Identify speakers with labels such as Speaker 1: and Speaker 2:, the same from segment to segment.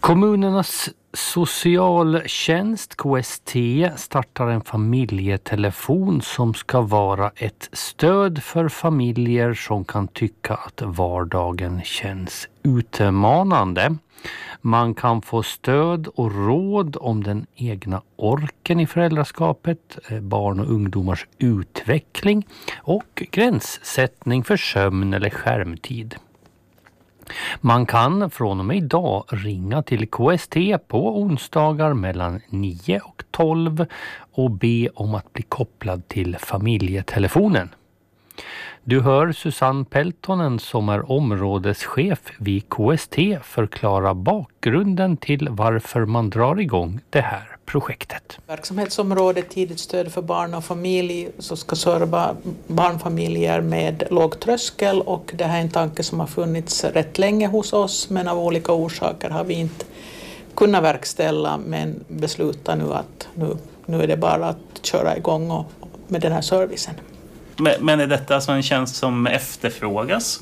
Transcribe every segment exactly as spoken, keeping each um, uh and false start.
Speaker 1: Kommunernas socialtjänst, K S T, startar en familjetelefon som ska vara ett stöd för familjer som kan tycka att vardagen känns utmanande. Man kan få stöd och råd om den egna orken i föräldraskapet, barn och ungdomars utveckling och gränssättning för sömn eller skärmtid. Man kan från och med idag ringa till K S T på onsdagar mellan nio och tolv och be om att bli kopplad till familjetelefonen. Du hör Susanne Peltonen som är områdeschef vid K S T förklara bakgrunden till varför man drar igång det här projektet.
Speaker 2: Verksamhetsområdet tidigt stöd för barn och familj så ska serva barnfamiljer med låg tröskel, och det här är en tanke som har funnits rätt länge hos oss, men av olika orsaker har vi inte kunnat verkställa, men beslutar nu att nu, nu är det bara att köra igång och, med den här servicen.
Speaker 3: Men är detta alltså en tjänst som efterfrågas?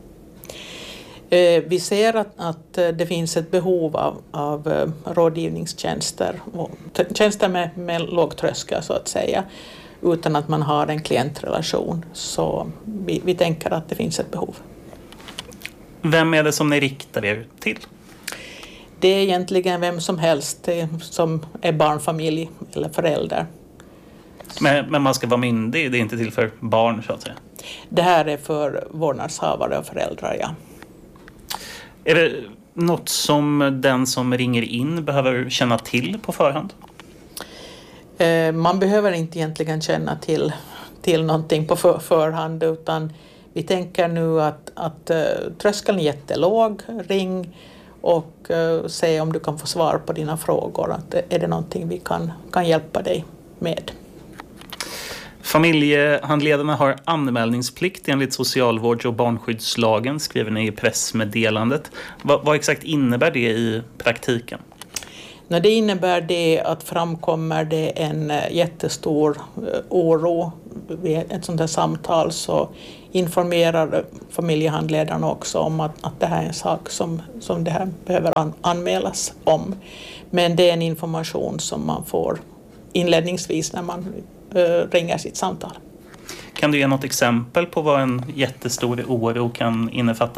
Speaker 2: Vi ser att, att det finns ett behov av, av rådgivningstjänster, tjänster med, med låg tröskel så att säga, utan att man har en klientrelation. Så vi, vi tänker att det finns ett behov.
Speaker 3: Vem är det som ni riktar er till?
Speaker 2: Det är egentligen vem som helst som är barnfamilj eller förälder.
Speaker 3: Men, men man ska vara myndig, det är inte till för barn så att säga?
Speaker 2: Det här är för vårdnadshavare och föräldrar, ja.
Speaker 3: Är det något som den som ringer in behöver känna till på förhand?
Speaker 2: Eh, man behöver inte egentligen känna till, till någonting på för, förhand, utan vi tänker nu att, att uh, tröskeln är jättelåg, ring och uh, se om du kan få svar på dina frågor. Att, är det någonting vi kan, kan hjälpa dig med?
Speaker 3: Familjehandledarna har anmälningsplikt enligt socialvårds- och barnskyddslagen, skriver ni i pressmeddelandet. Vad, vad exakt innebär det i praktiken?
Speaker 2: När det innebär det att framkommer det en jättestor oro vid ett sånt här samtal, så informerar familjehandledarna också om att, att det här är en sak som, som det här behöver an, anmälas om. Men det är en information som man får inledningsvis när man ringer sitt samtal.
Speaker 3: Kan du ge något exempel på vad en jättestor oro kan innefatta?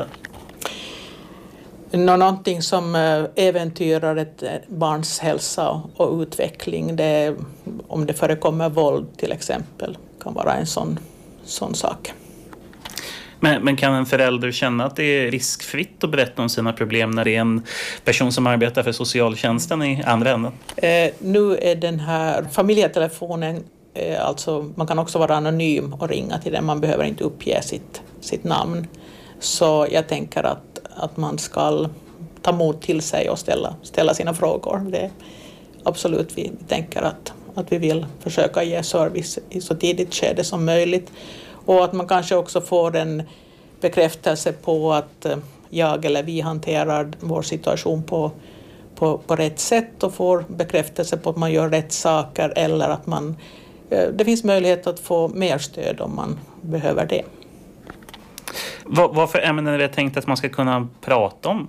Speaker 2: Någonting som äventyrar ett barns hälsa och utveckling, det är, om det förekommer våld till exempel, kan vara en sån, sån sak.
Speaker 3: Men, men kan en förälder känna att det är riskfritt att berätta om sina problem när det är en person som arbetar för socialtjänsten i andra änden?
Speaker 2: Eh, nu är den här familjetelefonen, eh, alltså man kan också vara anonym och ringa till den, man behöver inte uppge sitt, sitt namn. Så jag tänker att, att man ska ta mod till sig och ställa, ställa sina frågor. Det är absolut, vi tänker att, att vi vill försöka ge service i så tidigt skede som möjligt. Och att man kanske också får en bekräftelse på att jag eller vi hanterar vår situation på, på, på rätt sätt, och får bekräftelse på att man gör rätt saker, eller att man, det finns möjlighet att få mer stöd om man behöver det.
Speaker 3: Vad, vad för ämnen är det tänkt att man ska kunna prata om?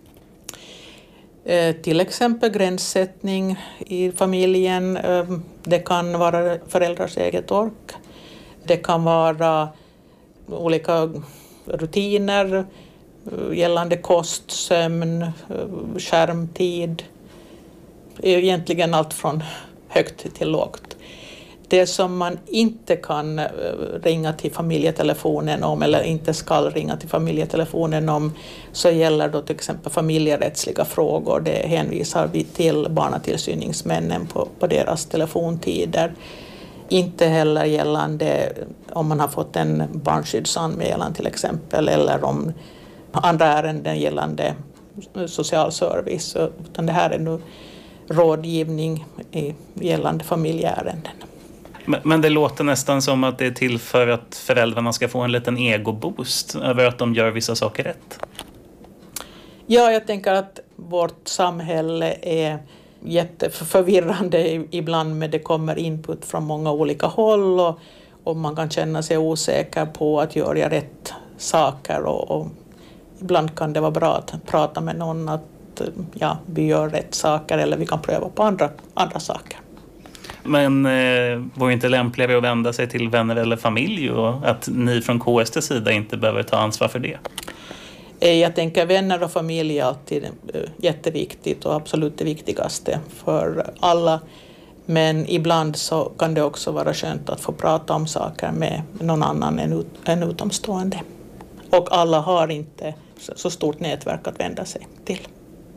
Speaker 2: Eh, till exempel gränssättning i familjen. Eh, det kan vara föräldrars eget ork. Det kan vara olika rutiner gällande kost, sömn, skärmtid. Egentligen allt från högt till lågt. Det som man inte kan ringa till familjetelefonen om, eller inte ska ringa till familjetelefonen om, så gäller då till exempel familjerättsliga frågor. Det hänvisar vi till barnatillsyningsmännen på, på deras telefontider. Inte heller gällande om man har fått en barnskyddsanmälan till exempel, eller om andra ärenden gällande social service, utan det här är nu rådgivning i gällande familjeärenden.
Speaker 3: Men, men det låter nästan som att det är till för att föräldrarna ska få en liten egoboost över att de gör vissa saker rätt.
Speaker 2: Ja, jag tänker att vårt samhälle är jätteförvirrande ibland, men det kommer input från många olika håll, och, och man kan känna sig osäker på att göra rätt saker, och, och ibland kan det vara bra att prata med någon att, att ja, vi gör rätt saker eller vi kan pröva på andra, andra saker.
Speaker 3: Men eh, var inte lämpligare att vända sig till vänner eller familj och att ni från K S T:s sida inte behöver ta ansvar för det?
Speaker 2: Jag tänker vänner och familj är alltid jätteviktigt och absolut det viktigaste för alla. Men ibland så kan det också vara skönt att få prata om saker med någon annan än, ut, än utomstående. Och alla har inte så stort nätverk att vända sig till.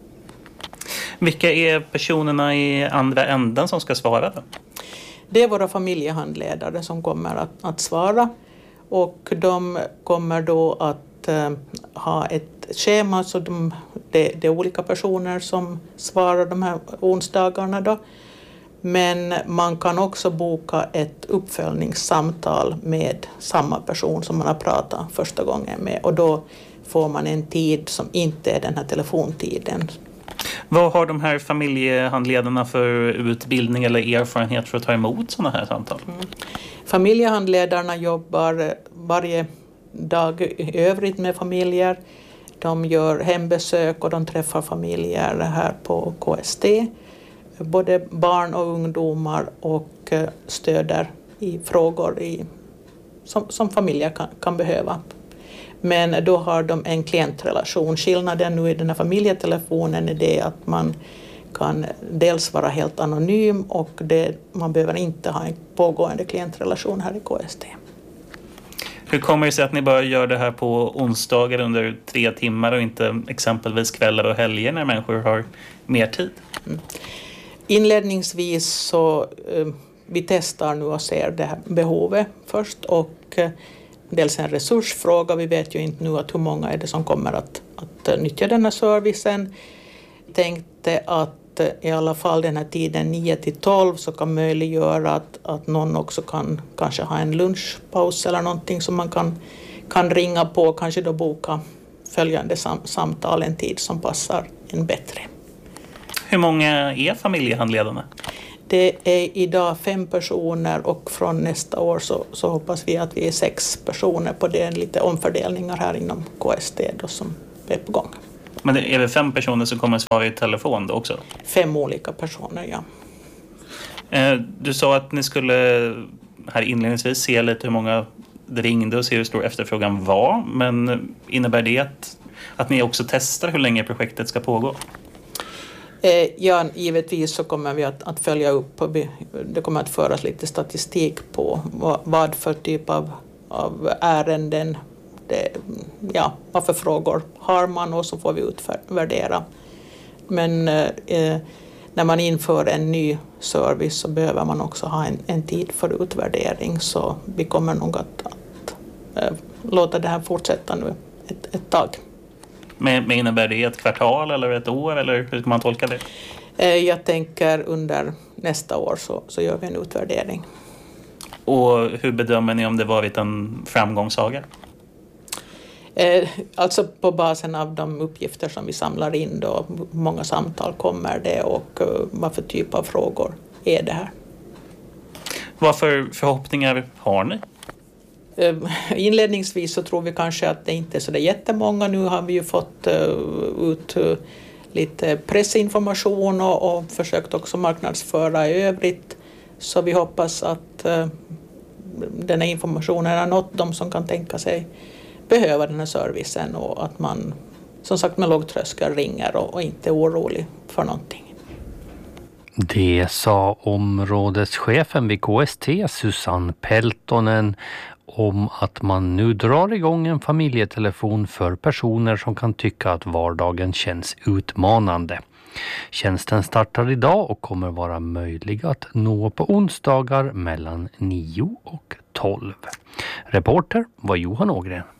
Speaker 3: Vilka är personerna i andra änden som ska svara då?
Speaker 2: Det är våra familjehandledare som kommer att, att svara. Och de kommer då att eh, ha ett schema. Så de, det, det är olika personer som svarar de här onsdagarna då. Men man kan också boka ett uppföljningssamtal med samma person som man har pratat första gången med. Och då får man en tid som inte är den här telefontiden.
Speaker 3: Vad har de här familjehandledarna för utbildning eller erfarenhet för att ta emot sådana här samtal?
Speaker 2: Mm. Familjehandledarna jobbar varje dag i övrigt med familjer. De gör hembesök och de träffar familjer här på K S T. Både barn och ungdomar och stöder i frågor i, som, som familjer kan, kan behöva. Men då har de en klientrelation. Skillnaden nu i den här familjetelefonen är det att man kan dels vara helt anonym och det, man behöver inte ha en pågående klientrelation här i K S T.
Speaker 3: Hur kommer det sig att ni bara gör det här på onsdagar under tre timmar och inte exempelvis kvällar och helger när människor har mer tid?
Speaker 2: Mm. Inledningsvis så eh, vi testar nu och ser det här behovet först och eh, dels en resursfråga. Vi vet ju inte nu att hur många är det som kommer att, att nyttja den här servicen. Jag tänkte att eh, i alla fall den här tiden nio till tolv så kan möjliggöra att, att någon också kan kanske ha en lunchpaus eller någonting som man kan, kan ringa på, kanske då boka följande sam, samtal en tid som passar en bättre.
Speaker 3: Hur många är familjehandledarna?
Speaker 2: Det är idag fem personer och från nästa år så, så hoppas vi att vi är sex personer på det. Lite omfördelningar här inom K S T då som är på gång.
Speaker 3: Men det är väl fem personer som kommer svara i telefon då också?
Speaker 2: Fem olika personer, ja.
Speaker 3: Du sa att ni skulle här inledningsvis se lite hur många det ringde och se hur stor efterfrågan var. Men innebär det att, att ni också testar hur länge projektet ska pågå?
Speaker 2: Ja, givetvis så kommer vi att, att följa upp och vi, det kommer att föras lite statistik på vad, vad för typ av, av ärenden, det, ja, vad för frågor har man och så får vi utvärdera. Men eh, när man inför en ny service så behöver man också ha en, en tid för utvärdering så vi kommer nog att, att äh, låta det här fortsätta nu ett, ett tag.
Speaker 3: Men innebär det ett kvartal eller ett år eller hur ska man tolka det?
Speaker 2: Jag tänker under nästa år så, så gör vi en utvärdering.
Speaker 3: Och hur bedömer ni om det varit en framgångssaga?
Speaker 2: Eh, alltså på basen av de uppgifter som vi samlar in då, många samtal kommer det och uh, vad för typ av frågor är det här. Vad
Speaker 3: för förhoppningar har ni?
Speaker 2: Inledningsvis så tror vi kanske att det inte är så där jättemånga. Nu har vi ju fått uh, ut uh, lite pressinformation och, och försökt också marknadsföra i övrigt. Så vi hoppas att uh, den här informationen har nått de som kan tänka sig behöva den här servicen och att man som sagt med låg tröskel ringer och, och inte är orolig för någonting.
Speaker 1: Det sa områdeschefen vid K S T, Susanne Peltonen, om att man nu drar igång en familjetelefon för personer som kan tycka att vardagen känns utmanande. Tjänsten startar idag och kommer vara möjlig att nå på onsdagar mellan nio och tolv. Reporter var Johan Ågren.